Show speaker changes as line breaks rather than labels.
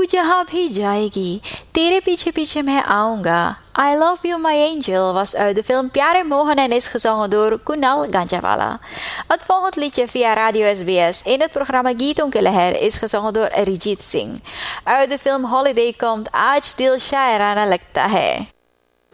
जहां भी जाएगी, तेरे पीछे पीछे मैं आऊंगा. I Love You My Angel was uit de film Pyare Mohan en is gezongen door Kunal Ganjawala. Het volgende liedje via Radio SBS in het programma Geeton ke Leher is gezongen door Arijit Singh. Uit de film Holiday komt Aaj Dil Shairana Lagta Hai.